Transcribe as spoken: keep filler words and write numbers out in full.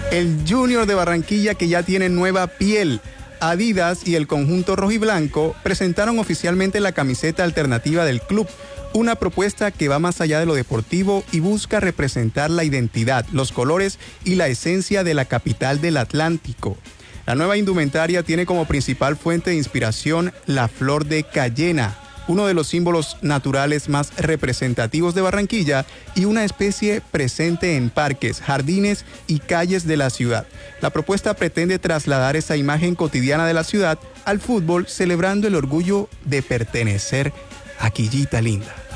El Junior de Barranquilla, que ya tiene nueva piel. Adidas y el conjunto rojiblanco presentaron oficialmente la camiseta alternativa del club, una propuesta que va más allá de lo deportivo y busca representar la identidad, los colores y la esencia de la capital del Atlántico. La nueva indumentaria tiene como principal fuente de inspiración la flor de cayena, uno de los símbolos naturales más representativos de Barranquilla y una especie presente en parques, jardines y calles de la ciudad. La propuesta pretende trasladar esa imagen cotidiana de la ciudad al fútbol, celebrando el orgullo de pertenecer a Quillita Linda.